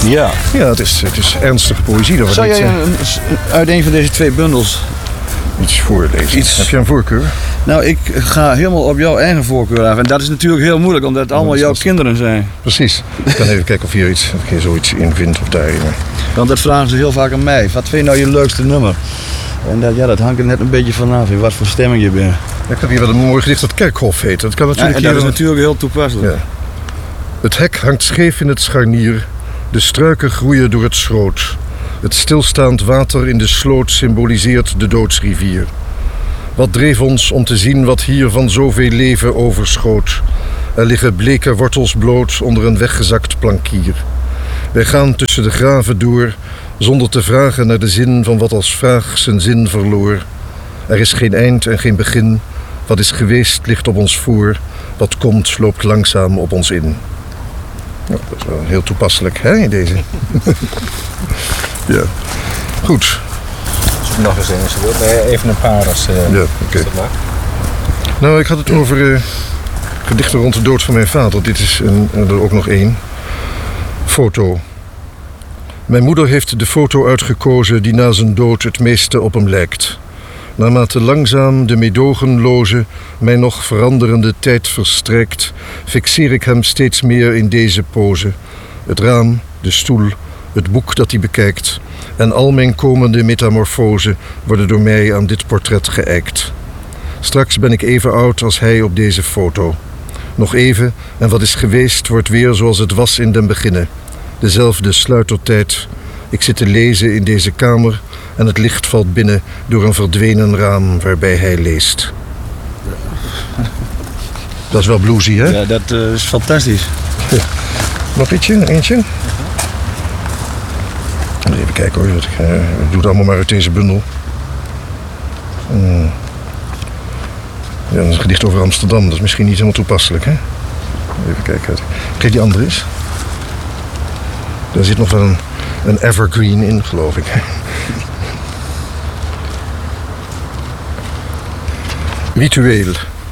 Ja. Ja, het is ernstige poëzie. Dat Zou jij uit een van deze 2 bundels iets voorlezen? Heb je een voorkeur? Nou, ik ga helemaal op jouw eigen voorkeur af. En dat is natuurlijk heel moeilijk, omdat het allemaal jouw kinderen zijn. Precies. Ik kan even kijken of je zoiets in vindt of daarin. Want dat vragen ze heel vaak aan mij. Wat vind je nou je leukste nummer? En dat hangt er net een beetje vanaf in wat voor stemming je bent. Ik heb hier wel een mooi gedicht dat Kerkhof heet. Dat kan natuurlijk dat is natuurlijk heel toepasselijk. Ja. Het hek hangt scheef in het scharnier. De struiken groeien door het schroot. Het stilstaand water in de sloot symboliseert de doodsrivier. Wat dreef ons om te zien wat hier van zoveel leven overschoot? Er liggen bleke wortels bloot onder een weggezakt plankier. Wij gaan tussen de graven door, zonder te vragen naar de zin van wat als vraag zijn zin verloor. Er is geen eind en geen begin. Wat is geweest ligt op ons voor. Wat komt loopt langzaam op ons in. Nou, dat is wel heel toepasselijk, hè, in deze. Ja, goed. Nog eens als je wilt. Nee, even een paar als ja, oké. Nou, ik had het over gedichten rond de dood van mijn vader. Dit is er ook nog één. Foto. Mijn moeder heeft de foto uitgekozen die na zijn dood het meeste op hem lijkt. Naarmate langzaam de meedogenloze, mij nog veranderende tijd verstrijkt, fixeer ik hem steeds meer in deze pose. Het raam, de stoel, het boek dat hij bekijkt en al mijn komende metamorfose worden door mij aan dit portret geëikt. Straks ben ik even oud als hij op deze foto. Nog even en wat is geweest wordt weer zoals het was in den beginne. Dezelfde sluitertijd. Ik zit te lezen in deze kamer en het licht valt binnen door een verdwenen raam waarbij hij leest. Dat is wel bluesy, hè? Ja, dat is fantastisch. Ja. Nog eentje? Even kijken hoor, ik doe het allemaal maar uit deze bundel. Ja, dat is een gedicht over Amsterdam, dat is misschien niet helemaal toepasselijk, hè? Even kijken. Kijk, die andere is. Daar zit nog wel een evergreen in, geloof ik. Ritueel.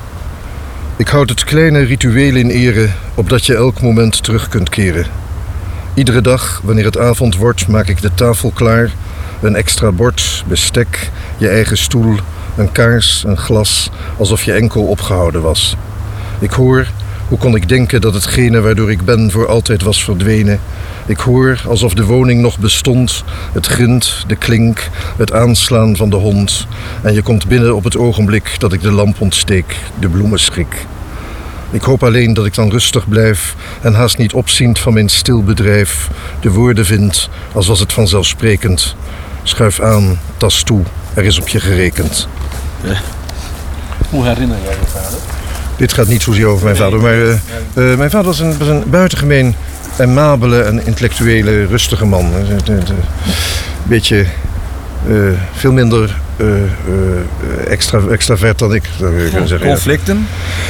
Ik houd het kleine ritueel in ere, opdat je elk moment terug kunt keren. Iedere dag, wanneer het avond wordt, maak ik de tafel klaar. Een extra bord, bestek, je eigen stoel, een kaars, een glas, alsof je enkel opgehouden was. Ik hoor, hoe kon ik denken dat hetgene waardoor ik ben voor altijd was verdwenen? Ik hoor alsof de woning nog bestond, het grind, de klink, het aanslaan van de hond. En je komt binnen op het ogenblik dat ik de lamp ontsteek, de bloemen schik. Ik hoop alleen dat ik dan rustig blijf en haast niet opziend van mijn stil bedrijf de woorden vind als was het vanzelfsprekend. Schuif aan, tas toe, er is op je gerekend. Ja. Hoe herinner jij je vader? Dit gaat niet zozeer over mijn vader, maar mijn vader was een buitengemeen amabele en intellectuele, rustige man. Een beetje veel minder extravert dan ik, zou je kunnen zeggen. Conflicten?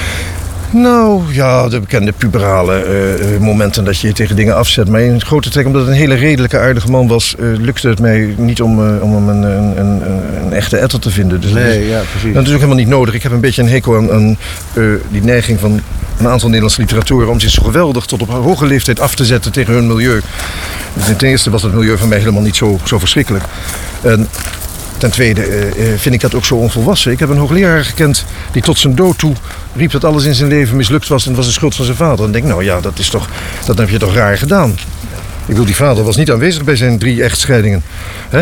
Nou ja, de bekende puberale momenten dat je je tegen dingen afzet. Maar in grote trek, omdat het een hele redelijke, aardige man was, lukte het mij niet om hem een echte etter te vinden. Dus nee, ja, precies. Dat is ook helemaal niet nodig. Ik heb een beetje een hekel aan die neiging van een aantal Nederlandse literatoren om zich zo geweldig tot op hoge leeftijd af te zetten tegen hun milieu. Dus ten eerste was het milieu van mij helemaal niet zo verschrikkelijk. En ten tweede vind ik dat ook zo onvolwassen. Ik heb een hoogleraar gekend die tot zijn dood toe riep dat alles in zijn leven mislukt was en het was de schuld van zijn vader. En denk, nou ja, dat heb je toch raar gedaan. Ik bedoel, die vader was niet aanwezig bij zijn 3 echtscheidingen. Hè?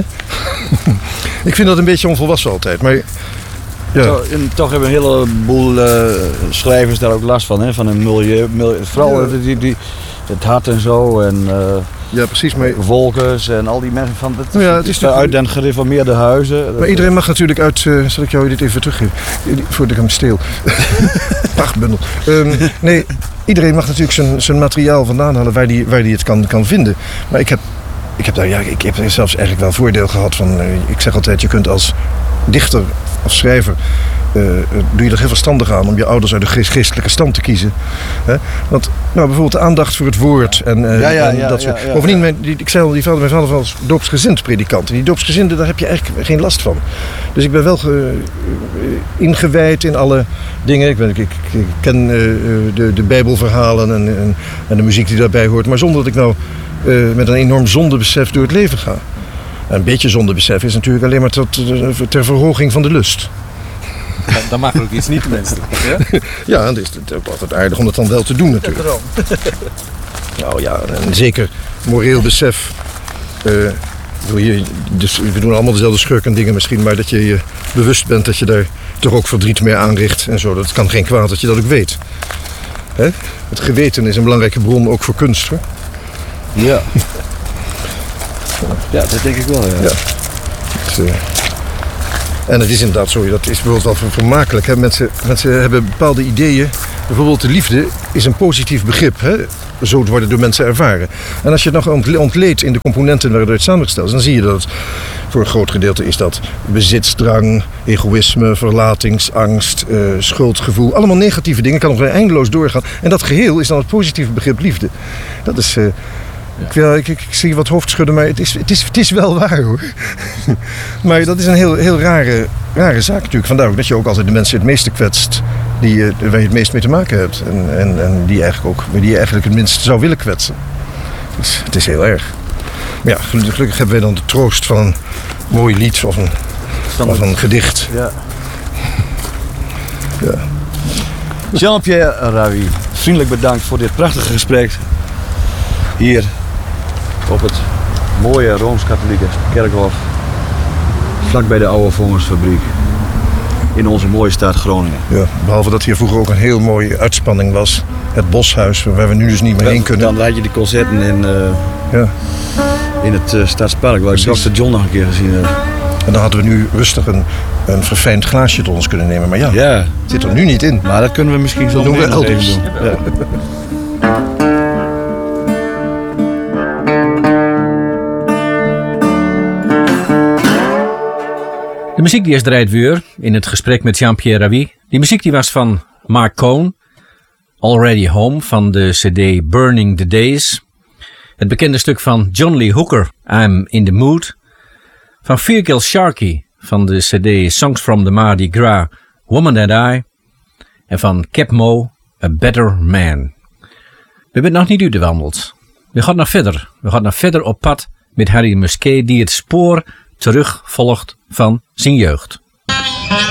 Ik vind dat een beetje onvolwassen altijd, maar ja. Toch hebben een heleboel schrijvers daar ook last van, hè? Van een milieu. Vooral het hart en zo. En, ja, precies. Maar Volkers en al die mensen van het is uit den gereformeerde huizen. Maar iedereen mag natuurlijk uit. Zal ik jou dit even teruggeven? Voordat ik hem steel. Prachtbundel. Nee, iedereen mag natuurlijk zijn materiaal vandaan halen waar die het kan vinden. Maar ik heb er zelfs eigenlijk wel voordeel gehad van. Ik zeg altijd, je kunt als dichter of schrijver doe je er heel verstandig aan om je ouders uit de geestelijke stand te kiezen. Hè? Want nou, bijvoorbeeld de aandacht voor het woord en dat soort. Ja. Bovendien, ik zei al, mijn vader was doopsgezind predikant. En die doopsgezinden, daar heb je eigenlijk geen last van. Dus ik ben wel ingewijd in alle dingen. Ik ken de Bijbelverhalen en de muziek die daarbij hoort. Maar zonder dat ik nou met een enorm zondebesef door het leven ga. En een beetje zondebesef is natuurlijk alleen maar ter verhoging van de lust. Dan mag er ook iets niet tenminste. Ja? Ja, en het is ook altijd aardig om dat dan wel te doen natuurlijk. Nou ja, en zeker moreel besef. Dus we doen allemaal dezelfde schurken dingen misschien, maar dat je je bewust bent dat je daar toch ook verdriet mee aanricht en zo. Dat kan geen kwaad dat je dat ook weet. Hè? Het geweten is een belangrijke bron ook voor kunst, hoor. Ja. Ja, dat denk ik wel, ja. En het is inderdaad zo, dat is bijvoorbeeld wel vermakelijk. Hè? Mensen hebben bepaalde ideeën. Bijvoorbeeld de liefde is een positief begrip. Hè? Zo worden door mensen ervaren. En als je het nog ontleedt in de componenten waaruit het samengesteld is, dan zie je dat het voor een groot gedeelte is dat bezitsdrang, egoïsme, verlatingsangst, schuldgevoel. Allemaal negatieve dingen, kan nog eindeloos doorgaan. En dat geheel is dan het positieve begrip liefde. Dat is... Ik zie wat hoofdschudden, maar het is wel waar, hoor. Maar dat is een heel rare zaak natuurlijk. Vandaar ook dat je ook altijd de mensen het meeste kwetst waar je het meest mee te maken hebt. En die je eigenlijk het minst zou willen kwetsen. Dus het is heel erg. Maar ja, gelukkig hebben wij dan de troost van een mooi lied of een gedicht. Ja. Ja. Jean-Pierre Ravi, vriendelijk bedankt voor dit prachtige gesprek. Hier op het mooie Rooms-Katholieke kerkhof, vlak bij de oude Vongersfabriek, in onze mooie stad Groningen. Ja, behalve dat hier vroeger ook een heel mooie uitspanning was, het Boshuis, waar we nu dus niet meer heen kunnen. Dan had je die concerten in het Stadspark, waar ik Dr. John nog een keer gezien heb. En dan hadden we nu rustig een verfijnd glaasje tot ons kunnen nemen, maar ja, het zit er nu niet in. Maar dat kunnen we misschien zo doen we elders. Ja. De muziek die is draait weer in het gesprek met Jean-Pierre Ravi. Die muziek die was van Mark Cohn, Already Home van de cd Burning the Days. Het bekende stuk van John Lee Hooker, I'm in the Mood. Van Virgil Sharkey van de cd Songs from the Mardi Gras, Woman That I. En van Cap Mo, A Better Man. We hebben het nog niet uitgewandeld. We gaan nog verder. We gaan nog verder op pad met Harry Musquet die het spoor terugvolgt van zijn jeugd.